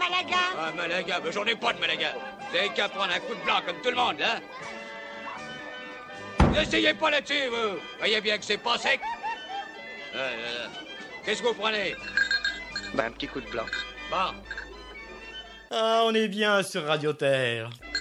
Malaga. Ah, Malaga, mais j'en ai pas de Malaga. Vous avez qu'à prendre un coup de blanc comme tout le monde, hein. N'essayez pas là-dessus, vous. Voyez bien que c'est pas sec. Qu'est-ce que vous prenez? Bah, un petit coup de blanc. Bon. Ah, on est bien sur Radio Terre.